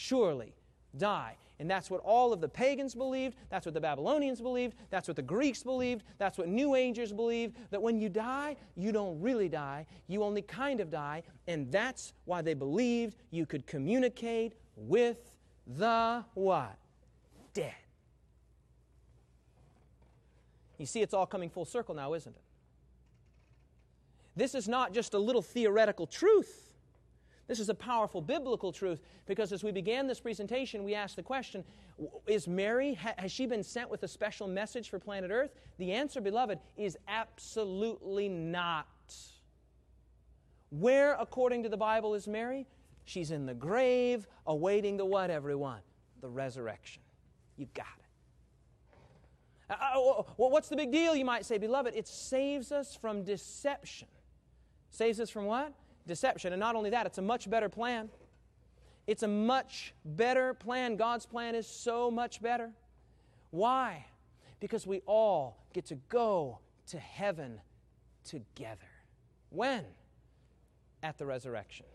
surely die. And that's what all of the pagans believed. That's what the Babylonians believed. That's what the Greeks believed. That's what New Agers believed. That when you die, you don't really die. You only kind of die. And that's why they believed you could communicate with the what? Dead. You see, it's all coming full circle now, isn't it? This is not just a little theoretical truth. This is a powerful biblical truth, because as we began this presentation, we asked the question, is Mary, has she been sent with a special message for planet Earth? The answer, beloved, is absolutely not. Where, according to the Bible, is Mary? She's in the grave, awaiting the what, everyone? The resurrection. You got it. Well, what's the big deal, you might say? Beloved, it saves us from deception. Saves us from what? Deception. And not only that, it's a much better plan. It's a much better plan. God's plan is so much better. Why? Because we all get to go to heaven together. When? At the resurrection.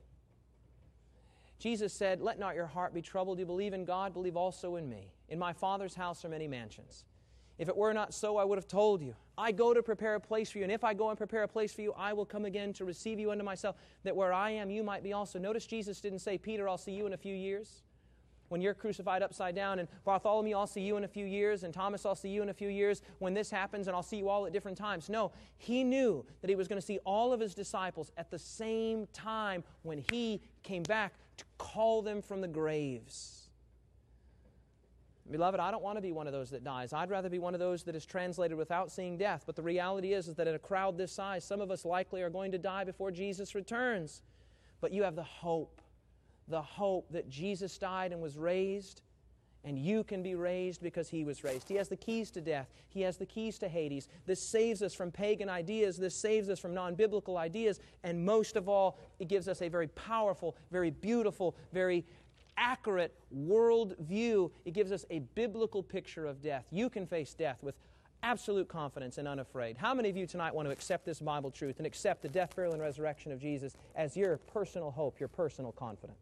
Jesus said, "Let not your heart be troubled. You believe in God, believe also in me. In my Father's house are many mansions. If it were not so, I would have told you. I go to prepare a place for you, and if I go and prepare a place for you, I will come again to receive you unto myself, that where I am, you might be also." Notice Jesus didn't say, "Peter, I'll see you in a few years. When you're crucified upside down, and Bartholomew, I'll see you in a few years, and Thomas, I'll see you in a few years, when this happens, and I'll see you all at different times." No, He knew that He was going to see all of His disciples at the same time when He came back to call them from the graves. Beloved, I don't want to be one of those that dies. I'd rather be one of those that is translated without seeing death. But the reality is that in a crowd this size, some of us likely are going to die before Jesus returns. But you have the hope that Jesus died and was raised, and you can be raised because He was raised. He has the keys to death. He has the keys to Hades. This saves us from pagan ideas. This saves us from non-biblical ideas. And most of all, it gives us a very powerful, very beautiful, very accurate world view. It gives us a biblical picture of death. You can face death with absolute confidence and unafraid. How many of you tonight want to accept this Bible truth and accept the death, burial, and resurrection of Jesus as your personal hope, your personal confidence?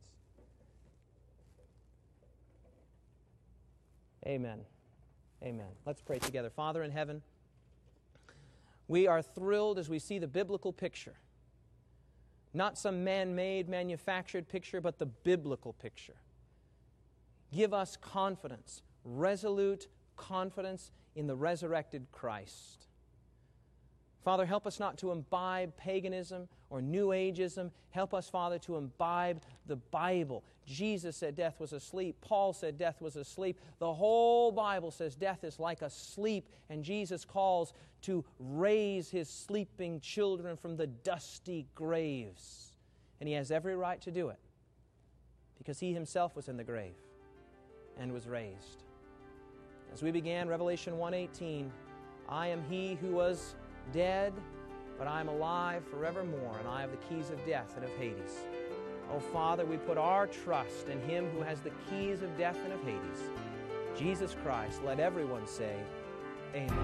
Amen. Amen. Let's pray together. Father in heaven, we are thrilled as we see the biblical picture. Not some man-made, manufactured picture, but the biblical picture. Give us confidence, resolute confidence in the resurrected Christ. Father, help us not to imbibe paganism or New Ageism. Help us, Father, to imbibe the Bible. Jesus said death was asleep. Paul said death was asleep. The whole Bible says death is like a sleep, and Jesus calls to raise His sleeping children from the dusty graves. And He has every right to do it, because He Himself was in the grave and was raised. As we began Revelation 1:18, I am He who was dead, but I am alive forevermore, and I have the keys of death and of Hades. Oh, Father, we put our trust in Him who has the keys of death and of Hades, Jesus Christ. Let everyone say, Amen.